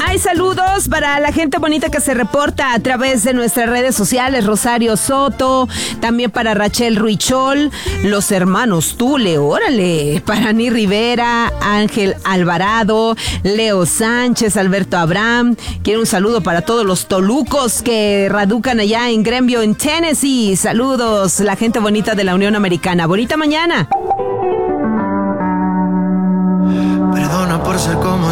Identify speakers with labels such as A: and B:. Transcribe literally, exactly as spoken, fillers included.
A: Hay saludos para la gente bonita que se reporta a través de nuestras redes sociales. Rosario Soto, también para Rachel Ruichol, los hermanos Tule, órale, para Ani Rivera, Ángel Alvarado, Leo Sánchez, Alberto Abraham. Quiero un saludo para todos los tolucos que raducan allá en Greenville, en Tennessee. Saludos, la gente bonita de la Unión Americana. Bonita mañana.
B: Perdona por ser como